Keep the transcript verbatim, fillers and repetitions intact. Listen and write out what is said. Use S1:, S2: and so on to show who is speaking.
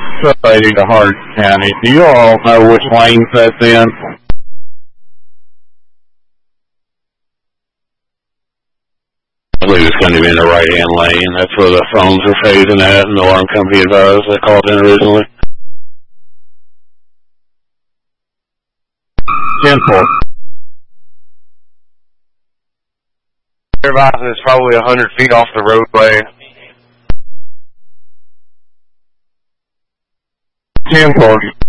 S1: Relating to Hart County. Do you all know which lanes that's in? I believe it's going to be in the right-hand lane. That's where the phones are phasing at, and the alarm company advised they called in originally. ten four.
S2: Advising it's probably one hundred feet off the roadway.
S1: ten four.